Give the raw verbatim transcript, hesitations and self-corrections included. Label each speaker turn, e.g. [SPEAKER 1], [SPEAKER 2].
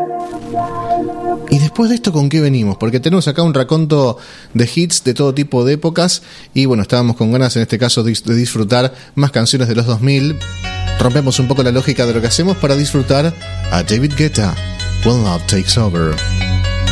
[SPEAKER 1] Y después de esto, ¿con qué venimos? Porque tenemos acá un raconto de hits de todo tipo de épocas. Y bueno, estábamos con ganas en este caso de disfrutar más canciones de los dos mil. Rompemos un poco la lógica de lo que hacemos para disfrutar a David Guetta, When Love Takes Over.